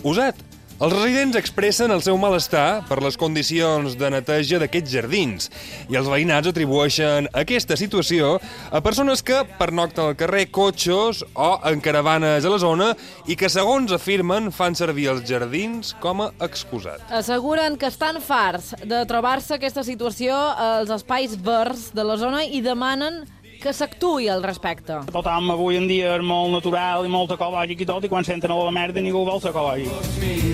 usat. Els residents expressen el seu malestar per les condicions de neteja d'aquests jardins i els veïnats atribueixen aquesta situació a persones que pernocten al carrer, cotxes o en caravanes a la zona i que, segons afirmen, fan servir els jardins com a excusat. Asseguren que estan farts de trobar-se aquesta situació als espais verds de la zona i demanen que s'actuï al respecte. Tothom avui en dia és molt natural i molt ecològic i tot, i quan senten a la merda ningú vol ser ecològic.